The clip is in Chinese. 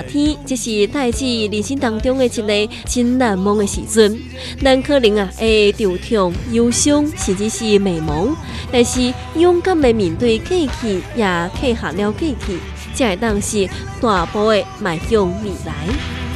天，这是代志人生当中的一个真难忘的时阵。咱可能会惆怅、忧伤，甚至是迷茫，但是勇敢的面对过去，也克服了过去，才会当是大步的迈向未来。